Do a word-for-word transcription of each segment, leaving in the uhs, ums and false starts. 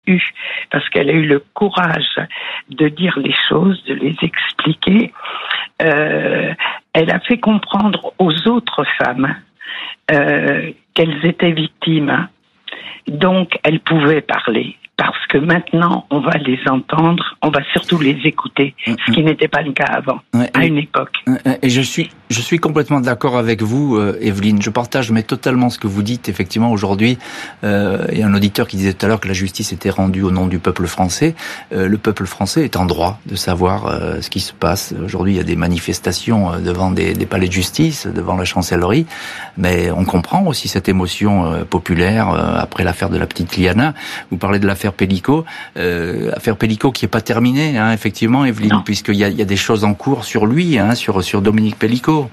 eu, parce qu'elle a eu le courage de dire les choses, de les expliquer. Euh, elle a fait comprendre aux autres femmes euh, qu'elles étaient victimes. Donc, elles pouvaient parler. Parce que maintenant, on va les entendre, on va surtout les écouter, ce qui n'était pas le cas avant, ouais, à une époque. Et je suis, je suis complètement d'accord avec vous, euh, Evelyne. Je partage mais totalement ce que vous dites. Effectivement, aujourd'hui, euh, il y a un auditeur qui disait tout à l'heure que la justice était rendue au nom du peuple français. Euh, le peuple français est en droit de savoir euh, ce qui se passe. Aujourd'hui, il y a des manifestations devant des, des palais de justice, devant la chancellerie, mais on comprend aussi cette émotion euh, populaire euh, après l'affaire de la petite Liana. Vous parlez de l'affaire Pellico, euh, affaire Pellico qui est pas terminée, hein, effectivement, Evelyne, puisqu'il y a, il y a des choses en cours sur lui, hein, sur sur Dominique Pellico.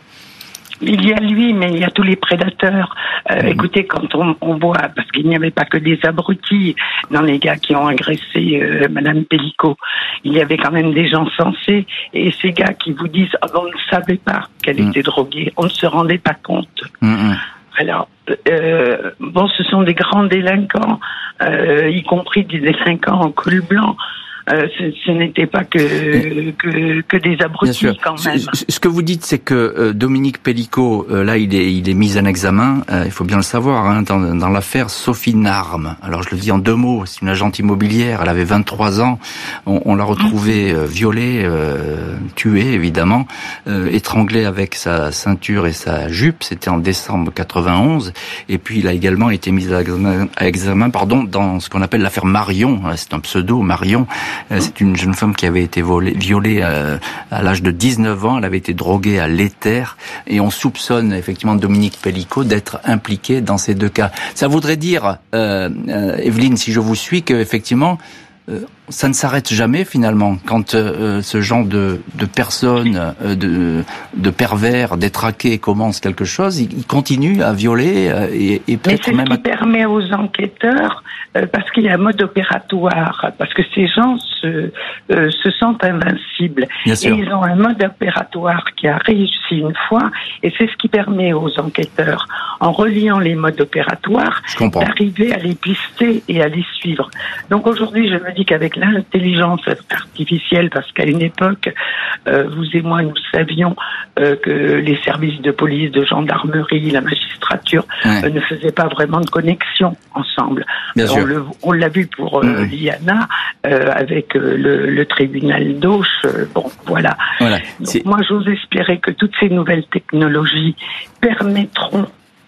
Il y a lui, mais il y a tous les prédateurs. Euh, mmh. Écoutez, quand on, on voit, parce qu'il n'y avait pas que des abrutis dans les gars qui ont agressé euh, Madame Pellico, il y avait quand même des gens sensés, et ces gars qui vous disent oh, on ne savait pas qu'elle mmh. était droguée, on ne se rendait pas compte. Mmh. Alors, euh, bon, ce sont des grands délinquants, euh, y compris des délinquants en col blanc. Euh, ce, ce n'était pas que, que, que des abrutis quand même. Ce, ce que vous dites, c'est que euh, Dominique Pellico, euh, là, il est, il est mis en examen. Euh, il faut bien le savoir, hein, dans, dans l'affaire Sophie Narme. Alors, je le dis en deux mots. C'est une agente immobilière. Elle avait vingt-trois ans. On, on l'a retrouvée euh, violée, euh, tuée, évidemment, euh, étranglée avec sa ceinture et sa jupe. C'était en décembre quatre-vingt-onze. Et puis, il a également été mis à examen, à examen, pardon, dans ce qu'on appelle l'affaire Marion. C'est un pseudo, Marion. C'est une jeune femme qui avait été volée, violée euh, à l'âge de dix-neuf ans. Elle avait été droguée à l'éther. Et on soupçonne effectivement Dominique Pellico d'être impliqué dans ces deux cas. Ça voudrait dire, euh, euh, Evelyne, si je vous suis, qu'effectivement, euh, ça ne s'arrête jamais finalement. Quand euh, ce genre de, de personnes, euh, de, de pervers, détraqués commencent quelque chose, ils, ils continuent à violer euh, et, et peut-être même... Mais c'est ce qui à... permet aux enquêteurs, euh, parce qu'il y a un mode opératoire, parce que ces gens se, euh, se sentent invincibles. Bien sûr. Et ils ont un mode opératoire qui a réussi une fois, et c'est ce qui permet aux enquêteurs, en reliant les modes opératoires, d'arriver à les pister et à les suivre. Donc aujourd'hui, je me dis qu'avec l'intelligence artificielle, parce qu'à une époque, euh, vous et moi, nous savions euh, que les services de police, de gendarmerie, la magistrature ouais. euh, ne faisaient pas vraiment de connexion ensemble. Bien on, sûr. Le, on l'a vu pour euh, mmh. Liana, euh, avec euh, le, le tribunal d'Auch. Euh, bon, voilà. voilà. Donc, moi, j'ose espérer que toutes ces nouvelles technologies permettront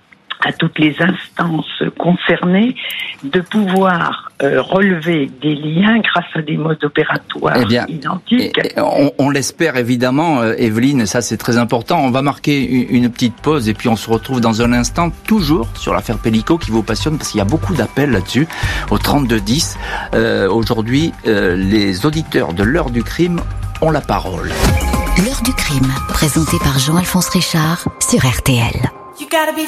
à toutes les instances concernées de pouvoir euh, relever des liens grâce à des modes opératoires eh bien, identiques. Et, et on, on l'espère évidemment, euh, Evelyne, ça c'est très important. On va marquer une, une petite pause et puis on se retrouve dans un instant, toujours sur l'affaire Pellico qui vous passionne, parce qu'il y a beaucoup d'appels là-dessus, au trente-deux dix. Euh, aujourd'hui, euh, les auditeurs de l'heure du crime ont la parole. L'heure du crime, présentée par Jean-Alphonse Richard sur R T L. You gotta be